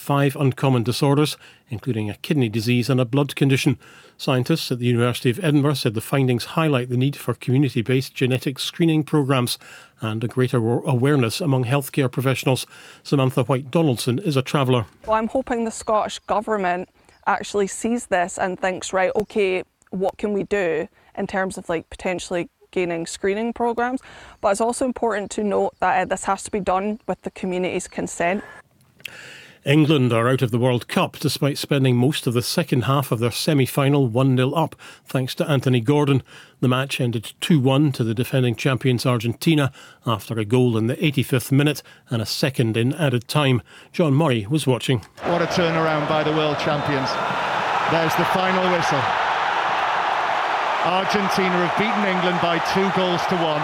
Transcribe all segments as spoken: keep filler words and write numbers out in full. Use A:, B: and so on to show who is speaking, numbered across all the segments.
A: five uncommon disorders, including a kidney disease and a blood condition. Scientists at the University of Edinburgh said the findings highlight the need for community-based genetic screening programmes and a greater awareness among healthcare professionals. Samantha White-Donaldson is a traveller.
B: Well, I'm hoping the Scottish Government actually sees this and thinks, right, OK, what can we do in terms of like potentially gaining screening programmes? But it's also important to note that uh, this has to be done with the community's consent.
A: England are out of the World Cup despite spending most of the second half of their semi-final one nil up thanks to Anthony Gordon. The match ended two one to the defending champions Argentina after a goal in the eighty-fifth minute and a second in added time. John Murray was watching.
C: What a turnaround by the world champions. There's the final whistle. Argentina have beaten England by two goals to one.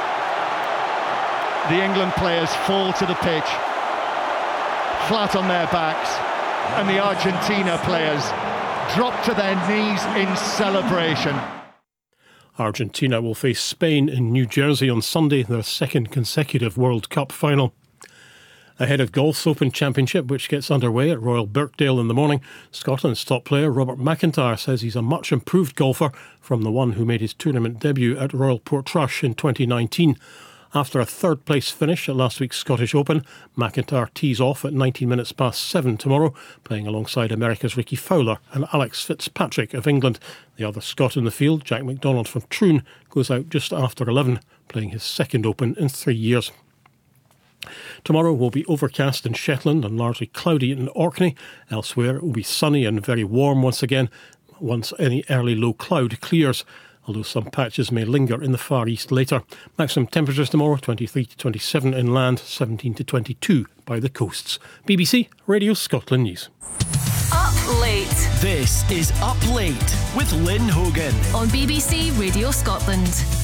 C: The England players fall to the pitch, flat on their backs, and the Argentina players drop to their knees in celebration.
A: Argentina will face Spain in New Jersey on Sunday, their second consecutive World Cup final. Ahead of Golf's Open Championship, which gets underway at Royal Birkdale in the morning, Scotland's top player Robert McIntyre says he's a much improved golfer from the one who made his tournament debut at Royal Portrush in twenty nineteen. After a third-place finish at last week's Scottish Open, McIntyre tees off at nineteen minutes past seven tomorrow, playing alongside America's Ricky Fowler and Alex Fitzpatrick of England. The other Scot in the field, Jack McDonald from Troon, goes out just after eleven, playing his second Open in three years. Tomorrow will be overcast in Shetland and largely cloudy in Orkney. Elsewhere it will be sunny and very warm once again, once any early low cloud clears, although some patches may linger in the far east later. Maximum temperatures tomorrow, twenty-three to twenty-seven inland, seventeen to twenty-two by the coasts. B B C Radio Scotland News.
D: Up Late.
E: This is Up Late with Lynn Hogan
D: on B B C Radio Scotland.